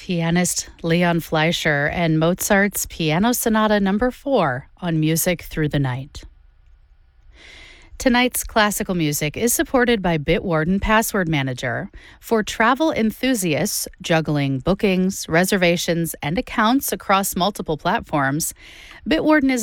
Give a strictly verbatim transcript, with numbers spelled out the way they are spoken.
Pianist Leon Fleischer and Mozart's Piano Sonata Number four on Music Through the Night. Tonight's classical music is supported by Bitwarden Password Manager. For travel enthusiasts juggling bookings, reservations, and accounts across multiple platforms, Bitwarden is